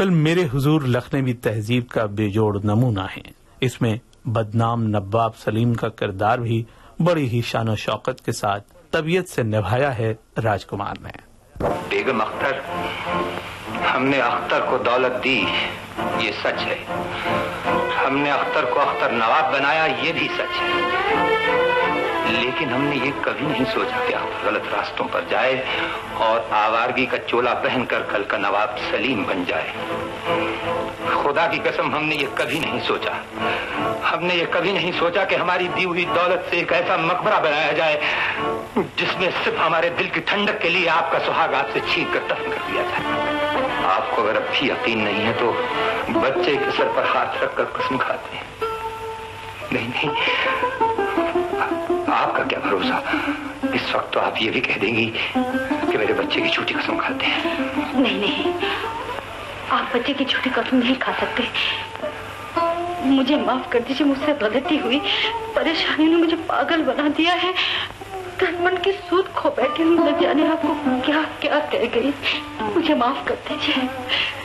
Film मेरे हुजूर लखनवी तहजीब का बेजोड़ नमूना है। इसमें बदनाम नवाब सलीम का किरदार भी बड़ी ही शान शौकत के साथ तबीयत से निभाया है राजकुमार ने। बेगम अख्तर, हमने अख्तर को दौलत दी, ये सच है। हमने अख्तर को अख्तर नवाब बनाया, ये भी सच है। लेकिन हमने ये कभी नहीं सोचा कि आप गलत रास्तों पर जाए और आवारगी का चोला पहनकर कल का नवाब सलीम बन जाए। खुदा की कसम, हमने ये कभी नहीं सोचा। हमने ये कभी नहीं सोचा कि हमारी दी हुई दौलत से एक ऐसा मकबरा बनाया जाए जिसमें सिर्फ हमारे दिल की ठंडक के लिए आपका सुहाग आपसे छीन कर दफन कर दिया जाए। आपको अगर अब भी यकीन नहीं है तो बच्चे के सर पर हाथ रखकर कसम खाते हैं। नहीं, आपका क्या भरोसा, इस वक्त तो आप ये भी कह देंगी कि मेरे बच्चे की झूठी कसम खाते हैं। नहीं, आप बच्चे की झूठी कसम नहीं खा सकते। मुझे माफ कर दीजिए, मुझसे गलती हुई। परेशानी ने मुझे पागल बना दिया है। तन मन की सूद खो बैठी हूँ, न जाने आपको क्या क्या कह गई। मुझे माफ कर दीजिए।